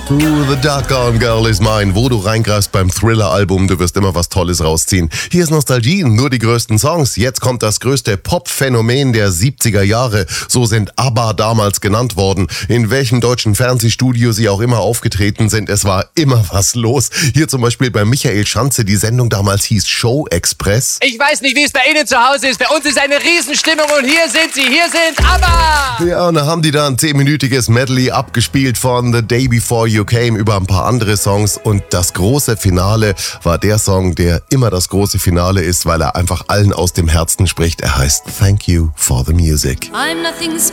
The Doggone Girl is Mine. Wo du reingreifst beim Thriller-Album, du wirst immer was Tolles rausziehen. Hier ist Nostalgie, nur die größten Songs. Jetzt kommt das größte Pop-Phänomen der 70er Jahre. So sind ABBA damals genannt worden. In welchem deutschen Fernsehstudio sie auch immer aufgetreten sind, es war immer was los. Hier zum Beispiel bei Michael Schanze, die Sendung damals hieß Show Express. Ich weiß nicht, wie es bei Ihnen zu Hause ist. Bei uns ist eine Riesenstimmung und hier sind sie, hier sind ABBA! Ja, und da haben die da ein 10-minütiges Medley abgespielt von The Day Before You Came über ein paar andere Songs und das große Finale war der Song, der immer das große Finale ist, weil er einfach allen aus dem Herzen spricht. Er heißt Thank You for the Music. I'm nothing special.